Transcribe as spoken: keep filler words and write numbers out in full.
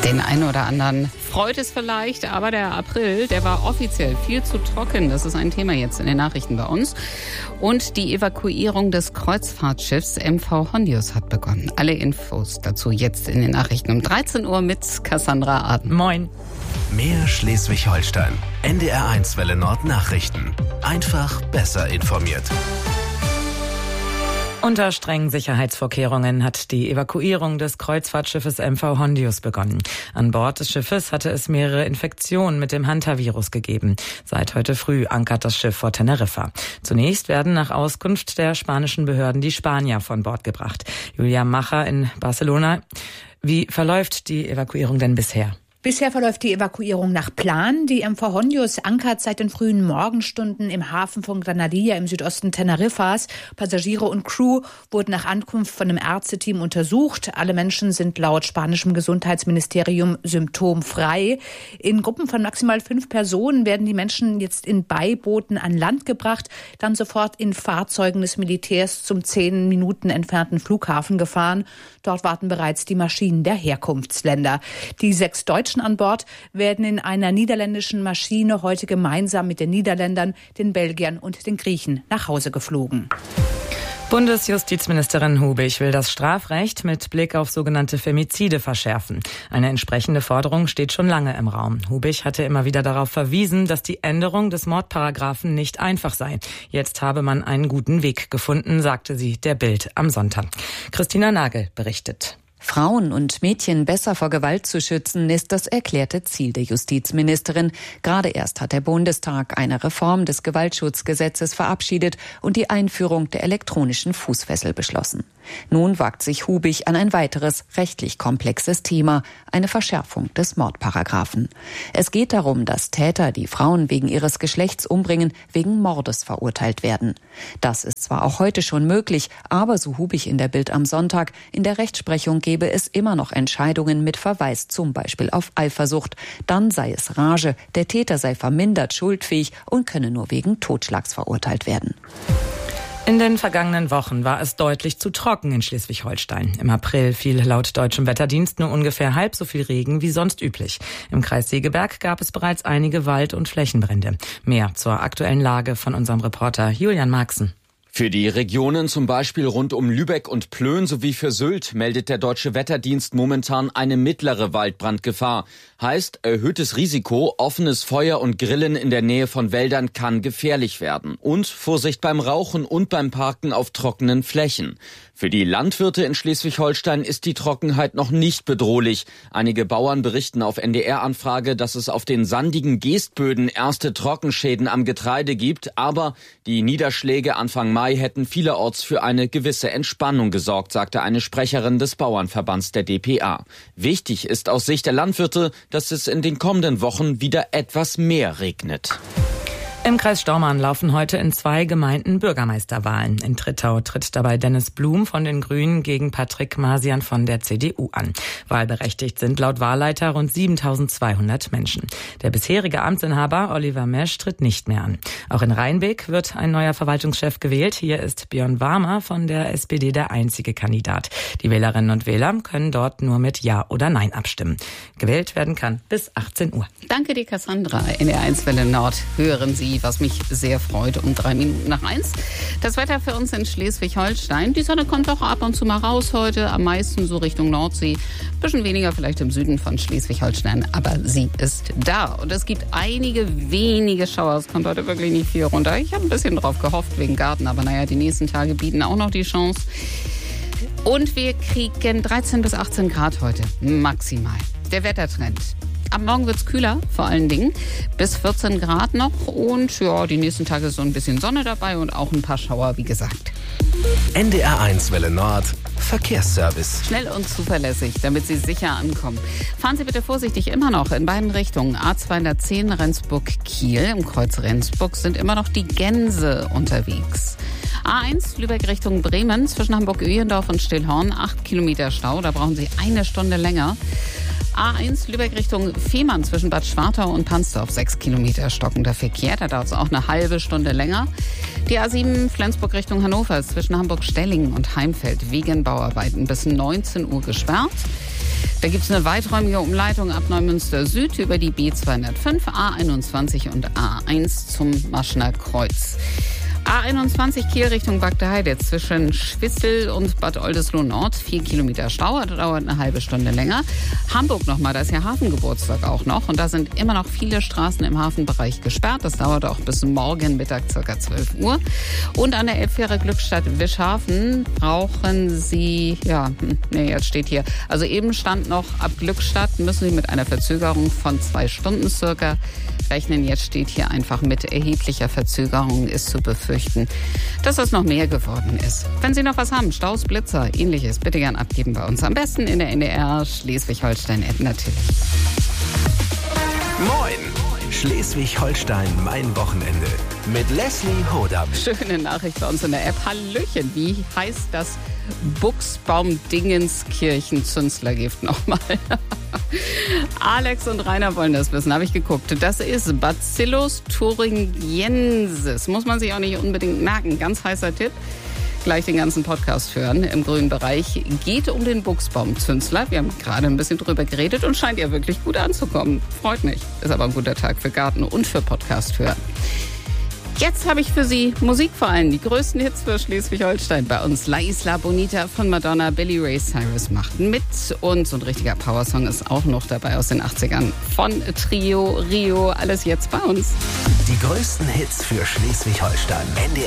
Den einen oder anderen freut es vielleicht, aber der April, der war offiziell viel zu trocken. Das ist ein Thema jetzt in den Nachrichten bei uns. Und die Evakuierung des Kreuzfahrtschiffs M V Hondius hat begonnen. Alle Infos dazu jetzt in den Nachrichten um dreizehn Uhr mit Cassandra Aden. Moin. Mehr Schleswig-Holstein. N D R eins Welle Nord Nachrichten. Einfach besser informiert. Unter strengen Sicherheitsvorkehrungen hat die Evakuierung des Kreuzfahrtschiffes M V Hondius begonnen. An Bord des Schiffes hatte es mehrere Infektionen mit dem Hantavirus gegeben. Seit heute früh ankert das Schiff vor Teneriffa. Zunächst werden nach Auskunft der spanischen Behörden die Spanier von Bord gebracht. Julia Macher in Barcelona. Wie verläuft die Evakuierung denn bisher? Bisher verläuft die Evakuierung nach Plan. Die M V Hondius ankert seit den frühen Morgenstunden im Hafen von Granadilla im Südosten Teneriffas. Passagiere und Crew wurden nach Ankunft von einem Ärzteteam untersucht. Alle Menschen sind laut spanischem Gesundheitsministerium symptomfrei. In Gruppen von maximal fünf Personen werden die Menschen jetzt in Beibooten an Land gebracht, dann sofort in Fahrzeugen des Militärs zum zehn Minuten entfernten Flughafen gefahren. Dort warten bereits die Maschinen der Herkunftsländer. Die sechs Deutschen an Bord werden in einer niederländischen Maschine heute gemeinsam mit den Niederländern, den Belgiern und den Griechen nach Hause geflogen. Bundesjustizministerin Hubig will das Strafrecht mit Blick auf sogenannte Femizide verschärfen. Eine entsprechende Forderung steht schon lange im Raum. Hubig hatte immer wieder darauf verwiesen, dass die Änderung des Mordparagraphen nicht einfach sei. Jetzt habe man einen guten Weg gefunden, sagte sie der Bild am Sonntag. Christina Nagel berichtet. Frauen und Mädchen besser vor Gewalt zu schützen, ist das erklärte Ziel der Justizministerin. Gerade erst hat der Bundestag eine Reform des Gewaltschutzgesetzes verabschiedet und die Einführung der elektronischen Fußfessel beschlossen. Nun wagt sich Hubig an ein weiteres rechtlich komplexes Thema, eine Verschärfung des Mordparagraphen. Es geht darum, dass Täter, die Frauen wegen ihres Geschlechts umbringen, wegen Mordes verurteilt werden. Das ist zwar auch heute schon möglich, aber so Hubig in der Bild am Sonntag, in der Rechtsprechung gäbe es immer noch Entscheidungen mit Verweis zum Beispiel auf Eifersucht. Dann sei es Rage, der Täter sei vermindert schuldfähig und könne nur wegen Totschlags verurteilt werden. In den vergangenen Wochen war es deutlich zu trocken in Schleswig-Holstein. Im April fiel laut deutschem Wetterdienst nur ungefähr halb so viel Regen wie sonst üblich. Im Kreis Segeberg gab es bereits einige Wald- und Flächenbrände. Mehr zur aktuellen Lage von unserem Reporter Julian Marxen. Für die Regionen zum Beispiel rund um Lübeck und Plön sowie für Sylt meldet der Deutsche Wetterdienst momentan eine mittlere Waldbrandgefahr. Heißt, erhöhtes Risiko, offenes Feuer und Grillen in der Nähe von Wäldern kann gefährlich werden. Und Vorsicht beim Rauchen und beim Parken auf trockenen Flächen. Für die Landwirte in Schleswig-Holstein ist die Trockenheit noch nicht bedrohlich. Einige Bauern berichten auf N D R-Anfrage, dass es auf den sandigen Geestböden erste Trockenschäden am Getreide gibt. Aber die Niederschläge Anfang Mai hätten vielerorts für eine gewisse Entspannung gesorgt, sagte eine Sprecherin des Bauernverbands der D P A. Wichtig ist aus Sicht der Landwirte, dass es in den kommenden Wochen wieder etwas mehr regnet. Im Kreis Stormarn laufen heute in zwei Gemeinden Bürgermeisterwahlen. In Trittau tritt dabei Dennis Blum von den Grünen gegen Patrick Masian von der C D U an. Wahlberechtigt sind laut Wahlleiter rund siebentausendzweihundert Menschen. Der bisherige Amtsinhaber Oliver Mesch tritt nicht mehr an. Auch in Rheinbeck wird ein neuer Verwaltungschef gewählt. Hier ist Björn Warmer von der S P D der einzige Kandidat. Die Wählerinnen und Wähler können dort nur mit Ja oder Nein abstimmen. Gewählt werden kann bis achtzehn Uhr. Danke dir, Cassandra. In der eins Welle Nord hören Sie, was mich sehr freut, um drei Minuten nach eins. Das Wetter für uns in Schleswig-Holstein. Die Sonne kommt doch ab und zu mal raus heute, am meisten so Richtung Nordsee. Bisschen weniger vielleicht im Süden von Schleswig-Holstein, aber sie ist da. Und es gibt einige wenige Schauer. Es kommt heute wirklich nicht viel runter. Ich habe ein bisschen drauf gehofft wegen Garten, aber naja, die nächsten Tage bieten auch noch die Chance. Und wir kriegen dreizehn bis achtzehn Grad heute, maximal. Der Wettertrend. Am Morgen wird's kühler, vor allen Dingen, bis vierzehn Grad noch. Und ja, die nächsten Tage ist so ein bisschen Sonne dabei und auch ein paar Schauer, wie gesagt. N D R eins Welle Nord Verkehrsservice. Schnell und zuverlässig, damit Sie sicher ankommen. Fahren Sie bitte vorsichtig immer noch in beiden Richtungen. A zweihundertzehn Rendsburg-Kiel im Kreuz Rendsburg sind immer noch die Gänse unterwegs. A eins Lübeck Richtung Bremen zwischen Hamburg-Öhlendorf und Stillhorn. acht Kilometer Stau, da brauchen Sie eine Stunde länger. A eins Lübeck Richtung Fehmarn zwischen Bad Schwartau und Pansdorf, sechs Kilometer stockender Verkehr. Da dauert es auch eine halbe Stunde länger. Die A sieben Flensburg Richtung Hannover zwischen Hamburg-Stellingen und Heimfeld wegen Bauarbeiten bis neunzehn Uhr gesperrt. Da gibt es eine weiträumige Umleitung ab Neumünster Süd über die B zweihundertfünf, A einundzwanzig und A eins zum Maschner Kreuz. A einundzwanzig Kiel Richtung Bagdeheide zwischen Schwissel und Bad Oldesloe Nord. Vier Kilometer Stau, das dauert eine halbe Stunde länger. Hamburg nochmal, da ist ja Hafengeburtstag auch noch. Und da sind immer noch viele Straßen im Hafenbereich gesperrt. Das dauert auch bis morgen Mittag ca. zwölf Uhr. Und an der Elbfähre Glückstadt Wischhafen brauchen Sie, ja, nee, jetzt steht hier, also eben stand noch, ab Glückstadt müssen Sie mit einer Verzögerung von zwei Stunden circa rechnen. Jetzt steht hier einfach mit erheblicher Verzögerung ist zu befürchten, dass das noch mehr geworden ist. Wenn Sie noch was haben, Staus, Blitzer, ähnliches, bitte gern abgeben bei uns. Am besten in der N D R Schleswig-Holstein-App natürlich. Moin! Schleswig-Holstein, mein Wochenende. Mit Leslie Hodam. Schöne Nachricht bei uns in der App. Hallöchen, wie heißt das Buchsbaum-Dingenskirchen-Zünstlergift nochmal? Alex und Rainer wollen das wissen, habe ich geguckt. Das ist Bacillus thuringiensis. Muss man sich auch nicht unbedingt merken. Ganz heißer Tipp. Gleich den ganzen Podcast hören im grünen Bereich. Geht um den Buchsbaumzünsler. Wir haben gerade ein bisschen drüber geredet und scheint ja wirklich gut anzukommen. Freut mich. Ist aber ein guter Tag für Garten und für Podcast hören. Jetzt habe ich für Sie Musik vor allem, die größten Hits für Schleswig-Holstein bei uns. La Isla Bonita von Madonna, Billy Ray Cyrus macht mit und so ein richtiger Powersong ist auch noch dabei aus den achtzigern von Trio, Rio, alles jetzt bei uns. Die größten Hits für Schleswig-Holstein. N D